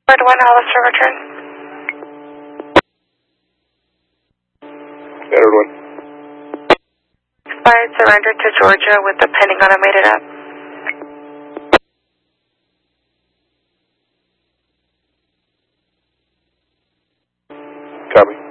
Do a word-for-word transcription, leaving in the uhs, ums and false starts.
Red one, Alistair, return. Edward one. Expired surrender to Georgia with the pending automated app. Copy.